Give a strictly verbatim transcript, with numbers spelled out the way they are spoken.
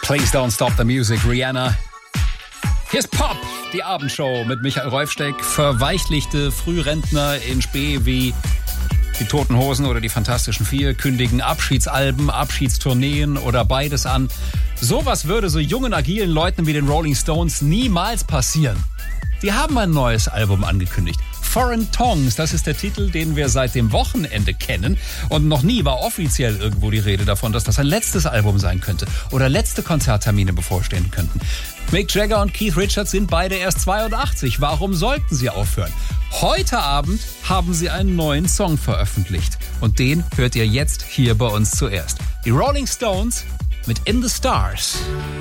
Please Don't Stop the Music, Rihanna. Hier ist Pop, die Abendshow mit Michael Reufsteck. Verweichlichte Frührentner in Spee wie die Toten Hosen oder die Fantastischen Vier kündigen Abschiedsalben, Abschiedstourneen oder beides an. Sowas würde so jungen, agilen Leuten wie den Rolling Stones niemals passieren. Die haben ein neues Album angekündigt. Foreign Tongues, das ist der Titel, den wir seit dem Wochenende kennen. Und noch nie war offiziell irgendwo die Rede davon, dass das ein letztes Album sein könnte oder letzte Konzerttermine bevorstehen könnten. Mick Jagger und Keith Richards sind beide erst zweiundachtzig. Warum sollten sie aufhören? Heute Abend haben sie einen neuen Song veröffentlicht. Und den hört ihr jetzt hier bei uns zuerst. Die Rolling Stones mit In the Stars.